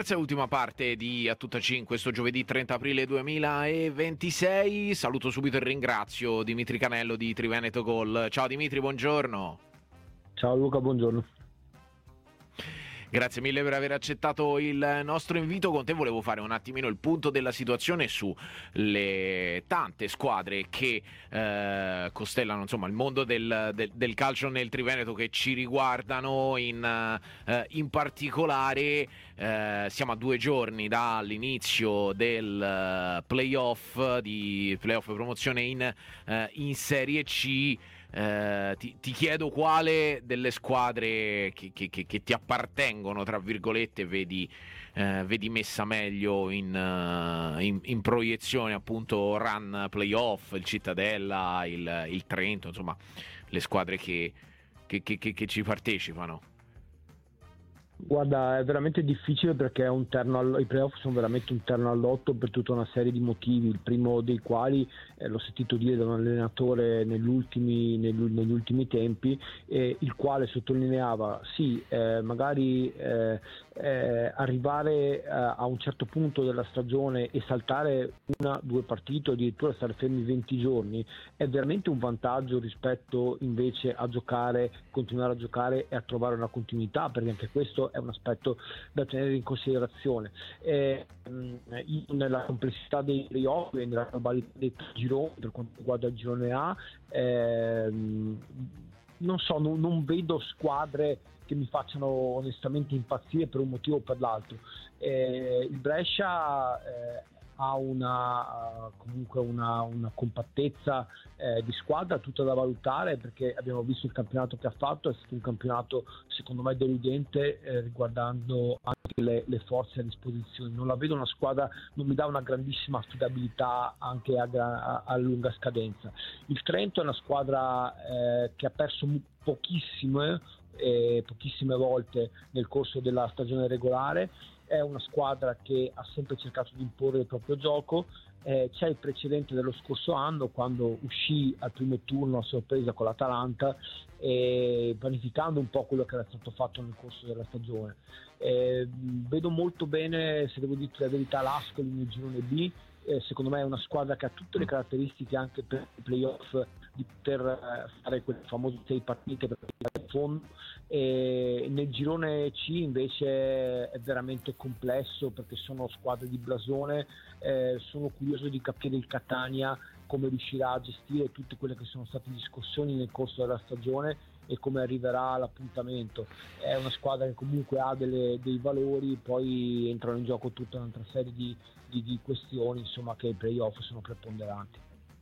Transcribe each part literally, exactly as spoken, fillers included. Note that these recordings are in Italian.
Terza e ultima parte di A Tutta C in questo giovedì trenta aprile duemilaventisei. Saluto subito e ringrazio Dimitri Canello di Triveneto Gol. Ciao Dimitri, buongiorno. Ciao Luca, buongiorno. Grazie mille per aver accettato il nostro invito. Con te volevo fare un attimino il punto della situazione sulle tante squadre che eh, costellano insomma il mondo del, del, del calcio nel Triveneto, che ci riguardano in, eh, in particolare. Eh, siamo a due giorni dall'inizio del playoff di playoff promozione in, eh, in Serie C. Eh, ti, ti chiedo quale delle squadre che, che, che, che ti appartengono, tra virgolette, vedi, eh, vedi messa meglio in, uh, in, in proiezione, appunto, run playoff, il Cittadella, il, il Trento, insomma, le squadre che, che, che, che, che ci partecipano. Guarda, è veramente difficile perché è un terno all- i playoff sono veramente un terno all'otto per tutta una serie di motivi, il primo dei quali eh, l'ho sentito dire da un allenatore negli ultimi, negli, negli ultimi tempi, eh, il quale sottolineava sì, eh, magari eh, eh, arrivare eh, a un certo punto della stagione e saltare una, due partite o addirittura stare fermi venti giorni è veramente un vantaggio rispetto invece a giocare, continuare a giocare e a trovare una continuità, perché anche questo è un aspetto da tenere in considerazione. Eh, nella complessità dei playoff e nella globalità dei gironi, per quanto riguarda il girone A, ehm, non so, non, non vedo squadre che mi facciano onestamente impazzire per un motivo o per l'altro. Eh, il Brescia eh, ha una comunque una, una compattezza eh, di squadra tutta da valutare, perché abbiamo visto il campionato che ha fatto, è stato un campionato secondo me deludente eh, riguardando anche le, le forze a disposizione. Non la vedo una squadra, non mi dà una grandissima affidabilità anche a, a, a lunga scadenza. Il Trento è una squadra eh, che ha perso pochissime eh, pochissime volte nel corso della stagione regolare. È una squadra che ha sempre cercato di imporre il proprio gioco. Eh, c'è il precedente dello scorso anno, quando uscì al primo turno a sorpresa con l'Atalanta, eh, vanificando un po' quello che era stato fatto nel corso della stagione. Eh, vedo molto bene, se devo dirti la verità, l'Ascoli nel girone B. Eh, secondo me è una squadra che ha tutte le caratteristiche anche per i playoff di poter fare quelle famose sei partite per il fondo. E nel girone C invece è veramente complesso, perché sono squadre di blasone. Eh, sono curioso di capire il Catania come riuscirà a gestire tutte quelle che sono state discussioni nel corso della stagione e come arriverà all'appuntamento. È una squadra che comunque ha delle, dei valori, poi entrano in gioco tutta un'altra serie di, di, di questioni, insomma, che i playoff sono preponderanti.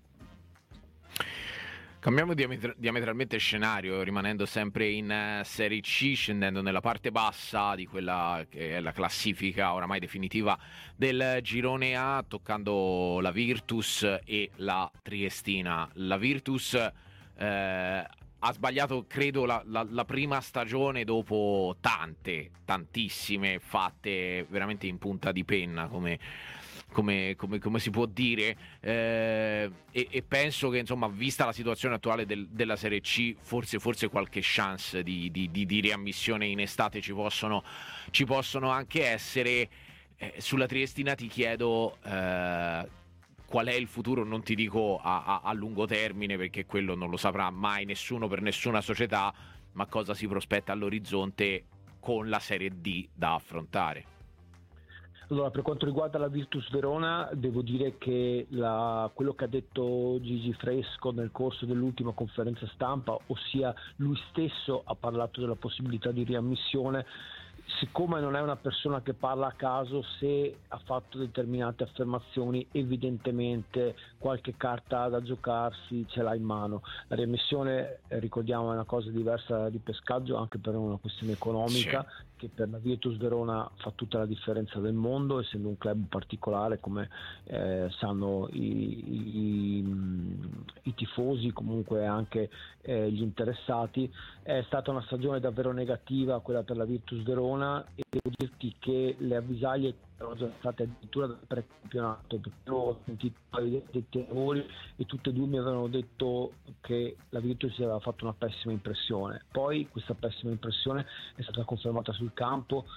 Cambiamo diametra- diametralmente scenario, rimanendo sempre in uh, Serie C, scendendo nella parte bassa di quella che è la classifica oramai definitiva del girone A, toccando la Virtus e la Triestina. La Virtus eh, ha sbagliato, credo, la, la, la prima stagione dopo tante, tantissime fatte veramente in punta di penna, come... Come, come, come si può dire, eh, e, e penso che, insomma, vista la situazione attuale del, della Serie C, forse, forse qualche chance di, di, di, di riammissione in estate ci possono, ci possono anche essere. Eh, sulla Triestina ti chiedo eh, qual è il futuro, non ti dico a, a, a lungo termine, perché quello non lo saprà mai nessuno per nessuna società, ma cosa si prospetta all'orizzonte con la Serie D da affrontare. Allora, per quanto riguarda la Virtus Verona, devo dire che la, quello che ha detto Gigi Fresco nel corso dell'ultima conferenza stampa, ossia lui stesso ha parlato della possibilità di riammissione. Siccome non è una persona che parla a caso, se ha fatto determinate affermazioni, evidentemente qualche carta da giocarsi ce l'ha in mano. La riammissione, eh, ricordiamo, è una cosa diversa di pescaggio, anche per una questione economica, sì, che per la Virtus Verona fa tutta la differenza del mondo, essendo un club particolare, come eh, sanno i, i, i tifosi, comunque anche eh, gli interessati. È stata una stagione davvero negativa quella per la Virtus Verona, e devo dirti che le avvisaglie erano già state addirittura dal precampionato, perché ho sentito dei lavori e tutte e due mi avevano detto che la Virtus aveva fatto una pessima impressione. Poi questa pessima impressione è stata confermata sul campo, si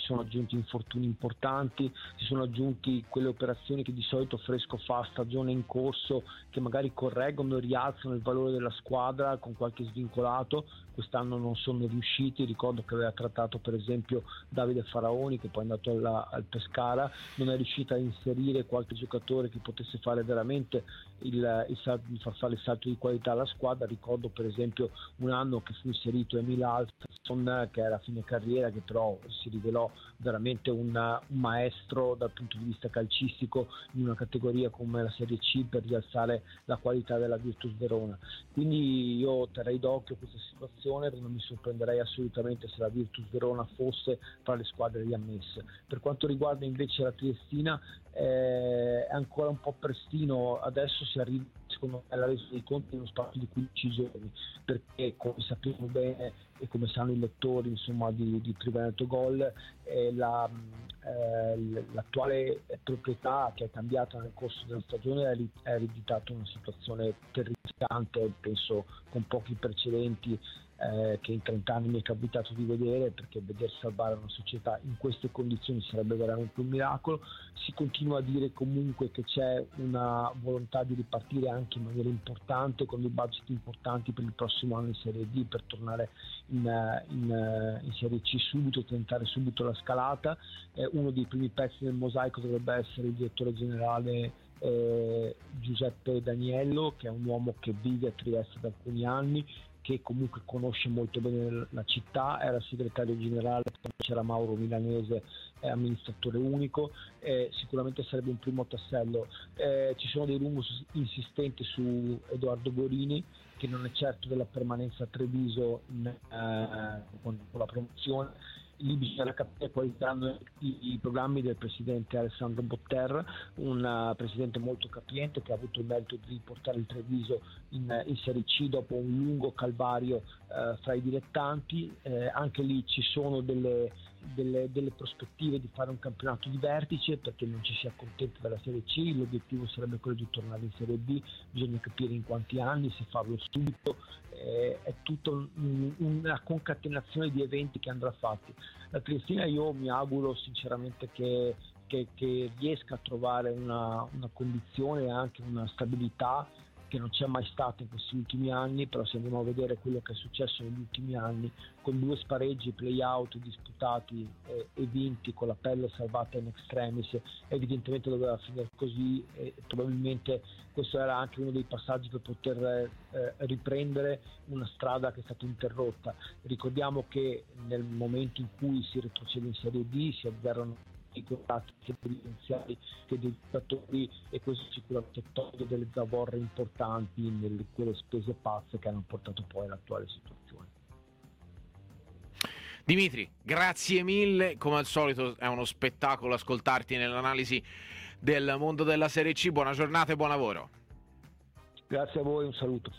sono aggiunti infortuni importanti, si sono aggiunti quelle operazioni che di solito Fresco fa a stagione in corso, che magari correggono e rialzano il valore della squadra con qualche svincolato. Quest'anno non sono riusciti, ricordo che aveva trattato per esempio Davide Faraoni, che poi è andato alla, al Pescara, non è riuscita a inserire qualche giocatore che potesse fare veramente il, il salto, di far fare il salto di qualità alla squadra. Ricordo per esempio un anno che fu inserito Emil Alston, che era a fine carriera, che però si rivelò veramente un, un maestro dal punto di vista calcistico in una categoria come la Serie C, per rialzare la qualità della Virtus Verona. Quindi io terrei d'occhio questa situazione, non mi sorprenderei assolutamente se la Virtus Verona fosse tra le squadre riammesse. Per quanto riguarda invece la Triestina, eh, è ancora un po' prestino, adesso si arriva secondo me alla resa dei conti in uno spazio di quindici giorni, perché come sappiamo bene e come sanno i lettori insomma di, di Triveneto Gol, eh, la, eh, l'attuale proprietà, che è cambiata nel corso della stagione, ha ereditato una situazione terrificante, penso con pochi precedenti eh, che in trenta anni mi è capitato di vedere, perché veder salvare una società in queste condizioni sarebbe veramente un miracolo. Si continua a dire comunque che c'è una volontà di ripartire anche in maniera importante, con dei budget importanti per il prossimo anno in Serie D, per tornare in, in, in Serie C subito, tentare subito la scalata. Eh, uno dei primi pezzi del mosaico dovrebbe essere il direttore generale eh, Giuseppe Daniello, che è un uomo che vive a Trieste da alcuni anni, che comunque conosce molto bene la città, era segretario generale, c'era Mauro Milanese, è amministratore unico, eh, sicuramente sarebbe un primo tassello. Eh, ci sono dei rumors insistenti su Edoardo Gorini, che non è certo della permanenza a Treviso in, eh, con la promozione. Lì bisogna capire quali saranno i, i programmi del presidente Alessandro Botter, un uh, presidente molto capiente, che ha avuto il merito di riportare il Treviso in, in Serie C dopo un lungo calvario uh, fra i dilettanti. Eh, anche lì ci sono delle, delle, delle prospettive di fare un campionato di vertice, perché non ci si accontenta della Serie C. L'obiettivo sarebbe quello di tornare in Serie B, bisogna capire in quanti anni, se farlo subito. Eh, è tutta un, una concatenazione di eventi che andrà fatti. La Triestina, io mi auguro sinceramente che, che, che riesca a trovare una, una condizione e anche una stabilità che non c'è mai stata in questi ultimi anni, però se andiamo a vedere quello che è successo negli ultimi anni, con due spareggi play-out disputati eh, e vinti, con la pelle salvata in extremis, evidentemente doveva finire così, e probabilmente questo era anche uno dei passaggi per poter eh, riprendere una strada che è stata interrotta. Ricordiamo che nel momento in cui si retrocede in Serie D si azzerano i contratti sia dirigenziali che dei giocatori, e questo sicuramente toglie delle zavorre importanti nelle quelle spese pazze che hanno portato poi all'attuale situazione. Dimitri, grazie mille, come al solito è uno spettacolo ascoltarti nell'analisi del mondo della Serie C. Buona giornata e buon lavoro. Grazie a voi, un saluto.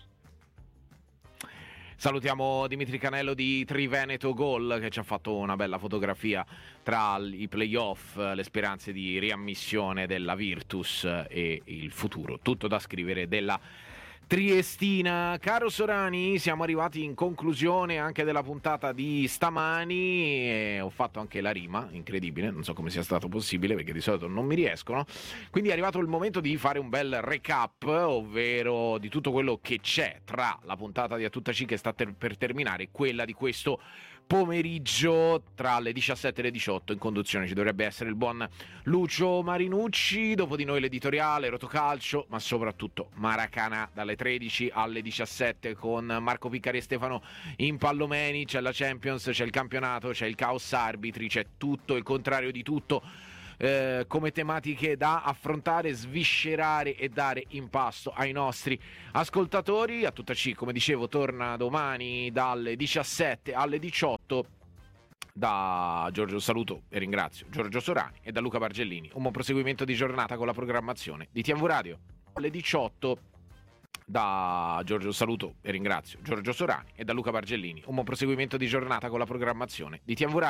Salutiamo Dimitri Canello di Triveneto Gol, che ci ha fatto una bella fotografia tra i playoff, le speranze di riammissione della Virtus e il futuro, tutto da scrivere, della Triestina. Caro Sorani, siamo arrivati in conclusione anche della puntata di stamani e ho fatto anche la rima, incredibile, non so come sia stato possibile perché di solito non mi riescono, quindi è arrivato il momento di fare un bel recap, ovvero di tutto quello che c'è tra la puntata di A Tutta C che sta ter- per terminare e quella di questo pomeriggio tra le diciassette e le diciotto. In conduzione ci dovrebbe essere il buon Lucio Marinucci, dopo di noi l'editoriale Rotocalcio, ma soprattutto Maracana dalle tredici alle diciassette con Marco Piccari e Stefano Impallomeni. C'è la Champions, c'è il campionato, c'è il caos arbitri, c'è tutto il contrario di tutto eh, come tematiche da affrontare, sviscerare e dare in pasto ai nostri ascoltatori. A Tutta C, come dicevo, torna domani dalle diciassette alle diciotto. Da Giorgio saluto e ringrazio Giorgio Sorani e da Luca Bargellini. Un buon proseguimento di giornata con la programmazione di T V Radio. Alle diciotto da Giorgio saluto e ringrazio Giorgio Sorani e da Luca Bargellini. Un buon proseguimento di giornata con la programmazione di T V Radio.